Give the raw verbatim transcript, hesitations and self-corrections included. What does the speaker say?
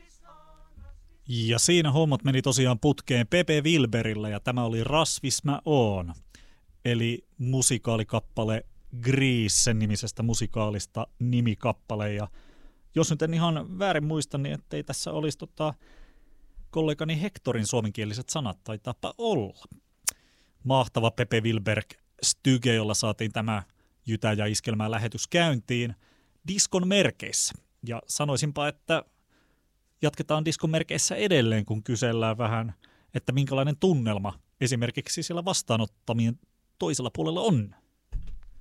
Ja siinä hommat meni tosiaan putkeen Pepe Wilberillä ja tämä oli Rasvis mä oon, eli musikaalikappale Grease nimisestä musikaalista nimikappale. Ja jos nyt en ihan väärin muista, niin ettei tässä olisi tota, kollegani Hectorin suomenkieliset sanat taitaapa olla. Mahtava Pepe Wilberg styge, jolla saatiin tämä Jytä ja Iskelmää lähetys käyntiin diskon merkeissä. Ja sanoisinpa, että jatketaan diskon merkeissä edelleen, kun kysellään vähän, että minkälainen tunnelma esimerkiksi siellä vastaanottamien toisella puolella on.